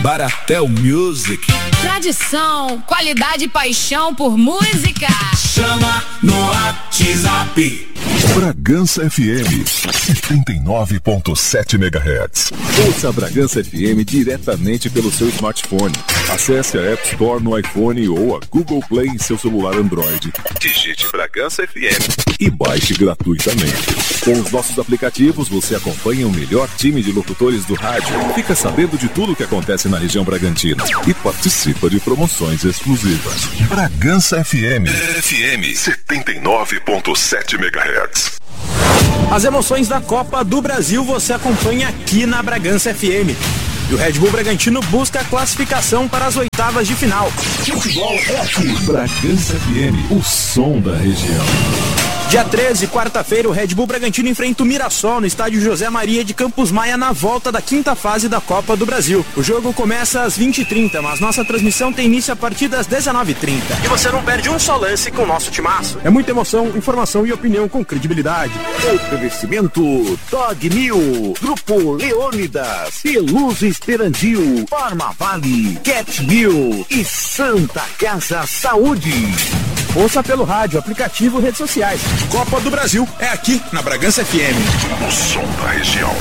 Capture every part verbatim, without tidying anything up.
Baratel Music. Tradição, qualidade e paixão por música. Chama no WhatsApp. Bragança F M, setenta e nove ponto sete megahertz. Ouça a Bragança F M diretamente pelo seu smartphone. Acesse a App Store no iPhone ou a Google Play em seu celular Android. Digite Bragança F M e baixe gratuitamente. Com os nossos aplicativos, você acompanha o melhor time de locutores do rádio, fica sabendo de tudo o que acontece na região Bragantina e participa de promoções exclusivas. Bragança F M, F M setenta e nove ponto sete megahertz. As emoções da Copa do Brasil você acompanha aqui na Bragança F M. E o Red Bull Bragantino busca a classificação para as oitavas de final. Futebol é aqui. Bragança F M, o som da região. Dia treze, quarta-feira, o Red Bull Bragantino enfrenta o Mirassol no estádio José Maria de Campos Maia na volta da quinta fase da Copa do Brasil. O jogo começa às vinte e trinta, mas nossa transmissão tem início a partir das dezenove e trinta. E você não perde um só lance com o nosso timaço. É muita emoção, informação e opinião com credibilidade. Oferecimento Dog Mil, Grupo Leônidas, Peluz Esperandil, Forma Vale, Cat Mil e Santa Casa Saúde. Ouça pelo rádio, aplicativo e redes sociais. Copa do Brasil é aqui na Bragança F M. O som da região.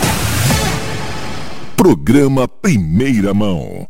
Programa Primeira Mão.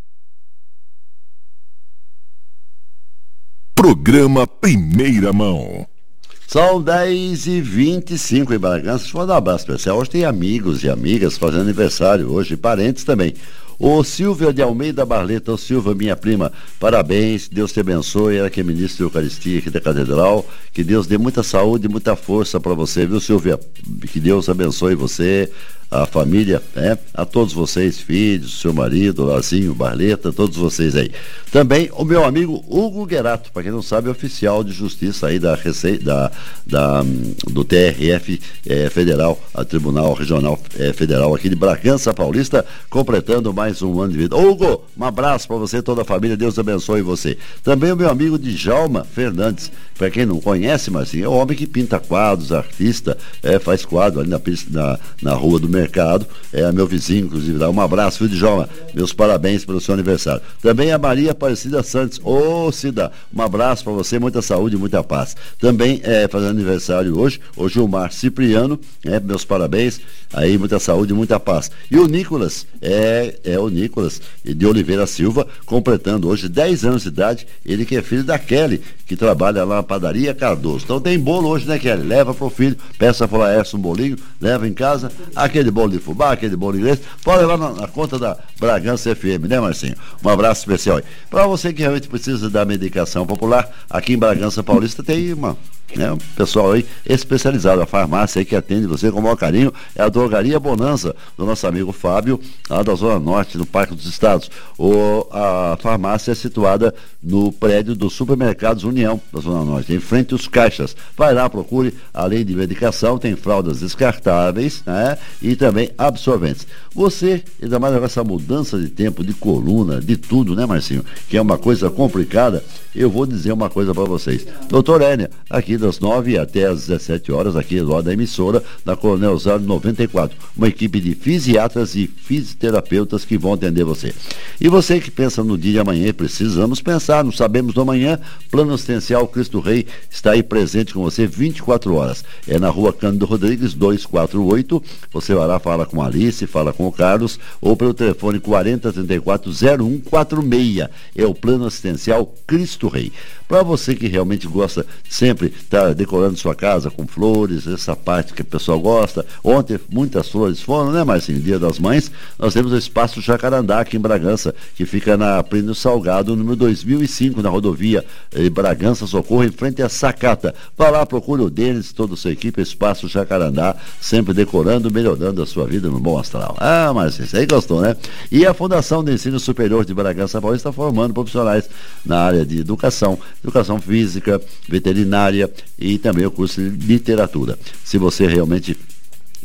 Programa Primeira Mão. São dez e vinte e cinco em Bragança. Deixa eu mandar um abraço especial. Hoje tem amigos e amigas fazendo aniversário hoje, e parentes também. Ô Silvia de Almeida Barleta, ô Silvia, minha prima, parabéns, Deus te abençoe, ela que é ministra de Eucaristia aqui da Catedral, que Deus dê muita saúde e muita força para você, viu, Silvia? Que Deus abençoe você, a família, né? A todos vocês, filhos, seu marido, Lazinho, Barleta, todos vocês aí. Também o meu amigo Hugo Guerato, para quem não sabe, é oficial de justiça aí da Receita, da, da, do T R F eh, Federal, a Tribunal Regional eh, Federal aqui de Bragança Paulista, completando mais um ano de vida. Hugo, um abraço para você e toda a família, Deus abençoe você. Também o meu amigo Djalma Fernandes, para quem não conhece, Marcinho, é o homem que pinta quadros, artista, é, faz quadro ali na, na, na rua do mercado, é meu vizinho, inclusive, dá um abraço, filho de Djalma, meus parabéns pelo seu aniversário. Também a Maria Aparecida Santos, ô Cida, um abraço para você, muita saúde e muita paz. Também é fazendo aniversário hoje, o Gilmar Cipriano, é, meus parabéns, aí muita saúde e muita paz. E o Nicolas, é, é o Nicolas de Oliveira Silva, completando hoje dez anos de idade, ele que é filho da Kelly, que trabalha lá na padaria Cardoso. Então tem bolo hoje, né, Kelly? Leva pro filho, peça pro Laércio um bolinho, leva em casa, aquele bolo de fubá, aquele bolo inglês, pode levar na, na conta da Bragança F M, né, Marcinho? Um abraço especial aí. Para você que realmente precisa da medicação popular, aqui em Bragança Paulista tem uma, né, um pessoal aí especializado, a farmácia aí que atende você com o maior carinho, é a Drogaria Bonanza, do nosso amigo Fábio, lá da Zona Norte, no Parque dos Estados. O, a farmácia é situada no prédio do Supermercados União, da Zona Norte, em frente aos caixas. Vai lá, procure, além de medicação, tem fraldas descartáveis, né, e também absorventes. Você, ainda mais com essa mudança de tempo, de coluna, de tudo, né, Marcinho, que é uma coisa complicada, eu vou dizer uma coisa para vocês. Doutor Hénia, aqui das nove até as dezessete horas, aqui do lado da emissora, da Coronel Osório noventa e quatro. Uma equipe de fisiatras e fisioterapeutas que vão atender você. E você que pensa no dia de amanhã, precisamos pensar, não sabemos do amanhã, Plano Assistencial Cristo Rei está aí presente com você vinte e quatro horas. É na rua Cândido Rodrigues, duzentos e quarenta e oito. Você vai lá, fala com a Alice, fala com o Carlos, ou pelo telefone quarenta, trinta e quatro, zero um quatro seis. É o Plano Assistencial Cristo Rei. Para você que realmente gosta de sempre estar tá decorando sua casa com flores, essa parte que o pessoal gosta. Ontem muitas flores foram, né, Marcinho? Dia das Mães, nós temos o Espaço Jacarandá aqui em Bragança, que fica na Plínio Salgado, número dois mil e cinco, na rodovia eh, Bragança Socorro, em frente à Sacata. Vá lá, procure o Denis, toda a sua equipe, Espaço Jacarandá, sempre decorando, melhorando a sua vida no bom astral. Ah, Marcinho, isso aí gostou, né? E a Fundação de Ensino Superior de Bragança Paulista está formando profissionais na área de educação, educação física, veterinária e também o curso de literatura. Se você realmente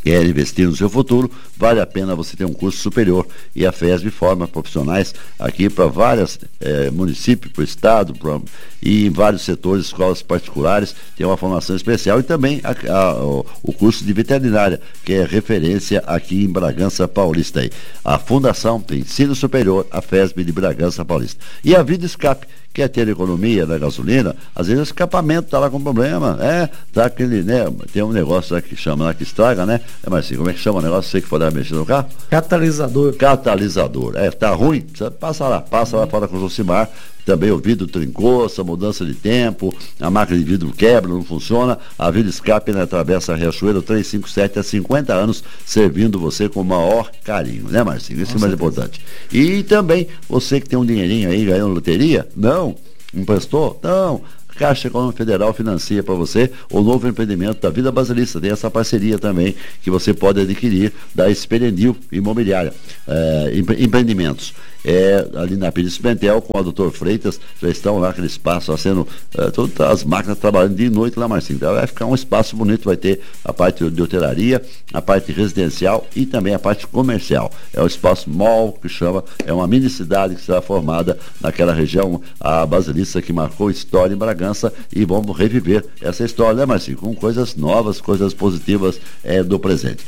Quer investir no seu futuro, vale a pena você ter um curso superior. E a FESB forma profissionais aqui para vários eh, municípios, para o estado, pra, e em vários setores, escolas particulares, tem uma formação especial e também a, a, o, o curso de veterinária, que é referência aqui em Bragança Paulista. Aí. A Fundação de Ensino Superior, a FESB de Bragança Paulista. E a Vida Escape. Quer ter economia da gasolina, às vezes o escapamento está lá com problema, é, tá aquele, né, tem um negócio lá que chama lá que estraga, né, é, mas assim, como é que chama o negócio, você que for dar mexer no carro? Catalisador. Catalisador, é, tá ruim, passa lá, passa lá fora com o Josimar, também o vidro trincou, essa mudança de tempo, a máquina de vidro quebra, não funciona, a Vida Escape na Travessa Riachuelo trezentos e cinquenta e sete há cinquenta anos, servindo você com o maior carinho, né, Marcinho? Isso é mais importante. E também, você que tem um dinheirinho aí ganhando loteria, não, emprestou? Não. Caixa Econômica Federal financia para você o novo empreendimento da Vida Basilista. Tem essa parceria também que você pode adquirir da Experiendil Imobiliária. É, empre, empreendimentos. É, ali na Pires Pimentel com o doutor Freitas, já estão lá aquele espaço ó, sendo, é, todas as máquinas trabalhando de noite lá, Marcinho. Então vai ficar um espaço bonito, vai ter a parte de hotelaria, a parte residencial e também a parte comercial. É o espaço mall que chama, é uma mini cidade que será formada naquela região, a Basilista que marcou história em Bragança, e vamos reviver essa história, né, Marcinho? Com coisas novas, coisas positivas é, do presente.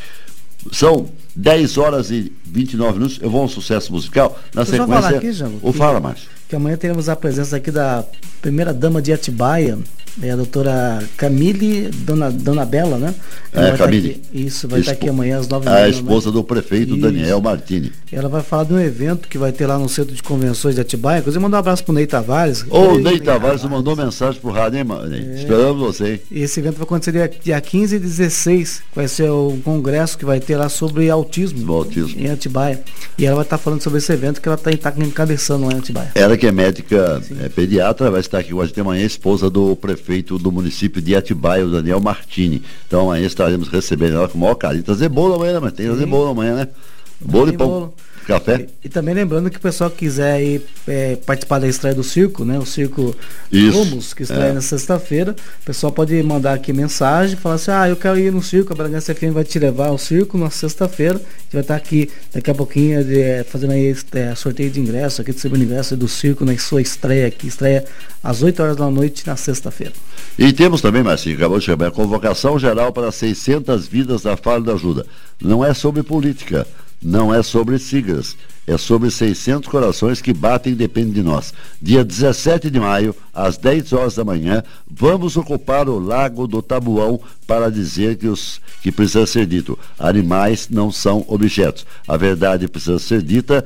São dez horas e vinte e nove minutos. Eu vou ao sucesso musical. Na Deixa sequência. Falar aqui, Jango, ou que, fala, Márcio. Que amanhã teremos a presença aqui da primeira dama de Atibaia, é a doutora Camille Dona, Dona Bela, né? Ela É, Camille. Tá aqui, isso, vai Expo... estar aqui amanhã às nove e meia. meia. A esposa do prefeito isso. Daniel Martini. Ela vai falar de um evento que vai ter lá no Centro de Convenções de Atibaia. Inclusive, mandar um abraço pro Ney Tavares. Ô, o Ney Tavares mandou mensagem pro rádio, hein, mano? É. Esperamos você, hein? E esse evento vai acontecer dia, dia quinze e dezesseis. Vai ser o congresso que vai ter lá sobre autismo, autismo. em Atibaia. E ela vai estar falando sobre esse evento que ela está tá encabeçando lá em Atibaia. Ela que é médica é, pediatra, vai estar aqui hoje de manhã, esposa do prefeito do município de Atibaia, o Daniel Martini. Então amanhã estaremos recebendo ela com o maior carinho. Trazer bolo amanhã, né? Mas tem que trazer bolo amanhã, né? Bolo e pão. Bolo. Café. E, e também lembrando que o pessoal que quiser ir, é, participar da estreia do circo, né? O circo Rumos, que estreia é. na sexta-feira, o pessoal pode mandar aqui mensagem, falar assim, ah, eu quero ir no circo, a Bragança F M vai te levar ao circo na sexta-feira. A gente vai estar aqui daqui a pouquinho de, é, fazendo aí é, sorteio de ingresso, aqui distribuindo ingresso do circo na sua estreia aqui, estreia às oito horas da noite na sexta-feira. E temos também, Marcinho, acabou de chamar a convocação geral para seiscentas vidas da Fala da Ajuda. Não é sobre política. Não é sobre siglas, é sobre seiscentos corações que batem e dependem de nós. Dia dezessete de maio, às dez horas da manhã, vamos ocupar o Lago do Tabuão para dizer que, os, que precisa ser dito. Animais não são objetos. A verdade precisa ser dita.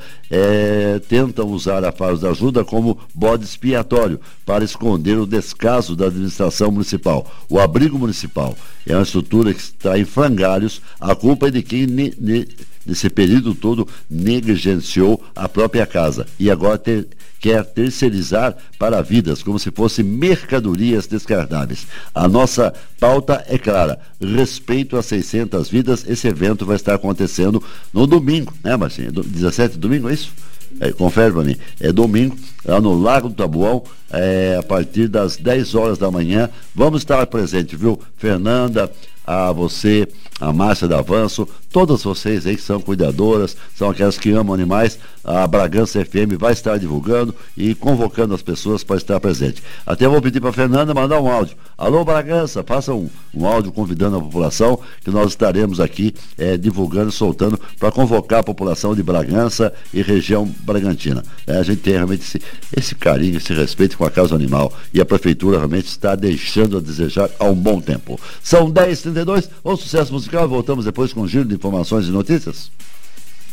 É, tentam usar a Fala da Ajuda como bode expiatório para esconder o descaso da administração municipal. O abrigo municipal é uma estrutura que está em frangalhos. A culpa é de quem... Ne, ne, nesse período todo negligenciou a própria casa e agora ter, quer terceirizar para vidas, como se fossem mercadorias descartáveis. A nossa pauta é clara, respeito a seiscentas vidas. Esse evento vai estar acontecendo no domingo, né, Marcinho? dezessete de domingo, é isso? É, confere para mim, é domingo, lá no Lago do Tabuão, é, a partir das dez horas da manhã. Vamos estar presentes, viu? Fernanda, a você, a Márcia da Avanço, todas vocês aí que são cuidadoras, são aquelas que amam animais, a Bragança F M vai estar divulgando e convocando as pessoas para estar presente. Até vou pedir para a Fernanda mandar um áudio. Alô, Bragança, faça um, um áudio convidando a população, que nós estaremos aqui é, divulgando, soltando, para convocar a população de Bragança e região Bragantina. É, a gente tem realmente esse, esse carinho, esse respeito com a causa animal, e a prefeitura realmente está deixando a desejar há um bom tempo. São dez e trinta e dois, o sucesso musical, voltamos depois com um giro de informações e notícias.